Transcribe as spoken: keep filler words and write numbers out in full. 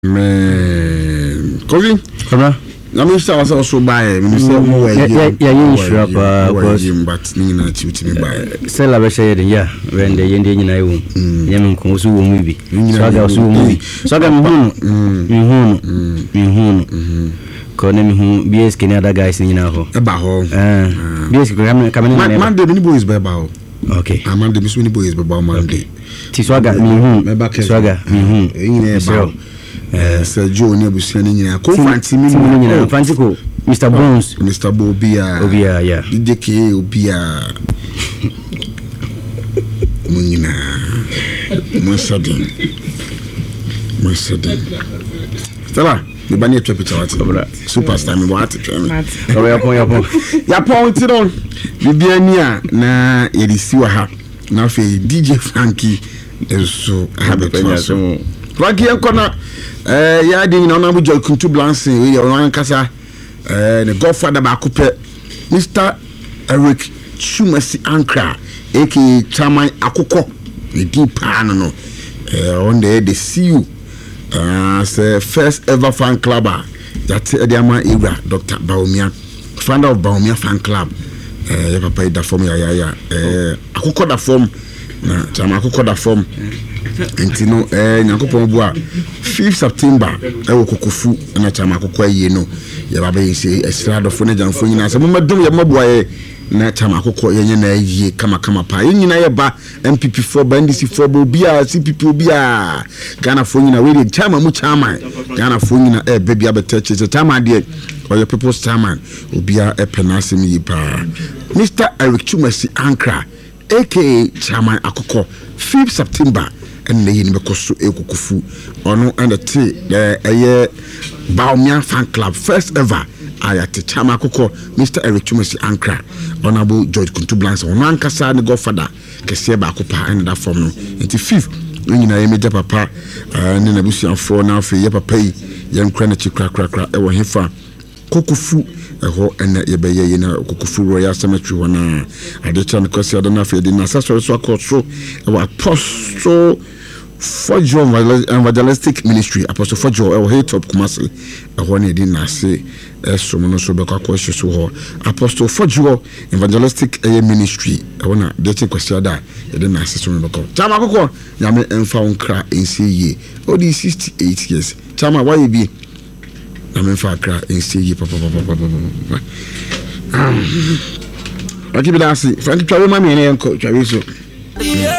Man, Kogi, come on. I mean, I was also by Minister. Yeah, yeah, yeah, sure, but Nina to me by Sell a shade, yeah, when the Indian I won. Yaman Kosu movie. So I got movie. So I got home. Hm, hm, hm. Konem who B S Canada guys in Yahoo. About home. Uh, B S coming Monday, many boys by bow. Okay, I'm on the Miss Winnie boys by Monday. Tiswaga, hm, my back, Swaga, hm, in Eh, Sir Joe Nebusiani nyina ko fanti mi nyina fanti ko Mister Bones Mister Bobia Obia ya D K Obia munyina Monsadin Monsadin Stella me bani etwa picture wat superstar me wat etwa me o ya pon ya pon ya pon ti don bibia ni a na yedisi wa ha na fe D J Frankie eso ha be penyaso Frankie enkona eh ya di na na bu Joy Kuntu Blancy we ya wan kasa eh the godfather ba coupe Mister Eric Chumasi Ankra aka Chairman Akoko the deep pan no eh on the the C U as uh, first ever fan club that the ama era Doctor Baumia founder of Baumia fan club eh ya papa da form ya ya ya eh Akoko da form na Chairman Akoko da form Entino eh Nyankopon bo a fifth September e wo kokofu na Chairman Akoko aye no ya ba be se estradofo na janfo nyina se momadum ya maboa ye na Chairman Akoko ye na aye kama kama pa ye nyina ye ba M P P four ba N D C four ba obi a C P P obi a Ghana fo nyina we dey Chairman mu Chairman Ghana fo nyina e be bia beteche se Chairman de or your people's Chairman obi a e penasem yi pa Mister Eric Chumasi Ankra aka Chairman Akoko fifth September and the yin bekoso ekukufu ono and the tea the eye Baumia fan club first ever ayate Chairman Akoko Mister Eric Chumasi Ankra honorable George Kuntu Blancy ono ankasa ne godfather kese ba akopa and that form no nti fifth nyina ye meja papa ne na busuafo na afi ye papa yi ye nkra na chikra kra kra e wo hefa kokufu eho ene ye beye ye na kokufu royal cemetery wana adechan kwesi adana afi de na sasori so akotso e wa apostle Fojo Evangelistic Ministry Apostle Fojo e wo top Kumasi e ho ne di na se eso mo no so be kwa kwesi so ho Apostle Fojo Evangelistic Ministry e wo na de che kwesi ada e de na se so me be Chairman Akoko nyame emfa onkra ensi ye odi sixty-eight years Chairman why be na me fa kra ensi ye papa papa papa ah Aki bi da se Frank twawe ma me ne enko twawe so